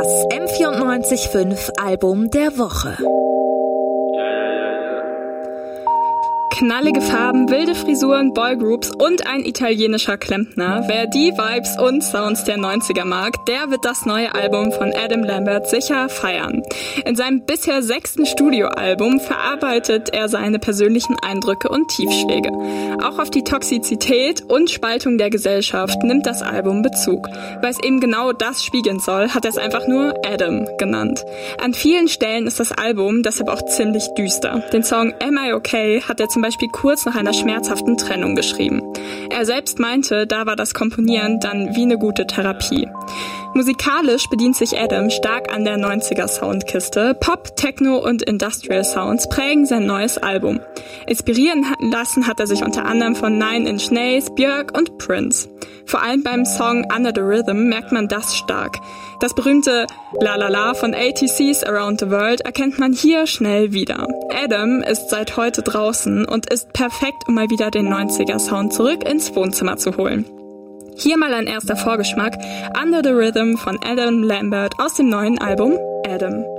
Das M94.5 Album der Woche. Knallige Farben, wilde Frisuren, Boygroups und ein italienischer Klempner. Wer die Vibes und Sounds der 90er mag, der wird das neue Album von Adam Lambert sicher feiern. In seinem bisher 6. Studioalbum verarbeitet er seine persönlichen Eindrücke und Tiefschläge. Auch auf die Toxizität und Spaltung der Gesellschaft nimmt das Album Bezug. Weil es eben genau das spiegeln soll, hat er es einfach nur Adam genannt. An vielen Stellen ist das Album deshalb auch ziemlich düster. Den Song Am I Okay hat er zum Beispiel kurz nach einer schmerzhaften Trennung geschrieben. Er selbst meinte, da war das Komponieren dann wie eine gute Therapie. Musikalisch bedient sich Adam stark an der 90er Soundkiste. Pop, Techno und Industrial Sounds prägen sein neues Album. Inspirieren lassen hat er sich unter anderem von Nine Inch Nails, Björk und Prince. Vor allem beim Song Under the Rhythm merkt man das stark. Das berühmte La La La von ATCs Around the World erkennt man hier schnell wieder. Adam ist seit heute draußen und ist perfekt, um mal wieder den 90er Sound zurück ins Wohnzimmer zu holen. Hier mal ein erster Vorgeschmack: Under the Rhythm von Adam Lambert aus dem neuen Album Adam.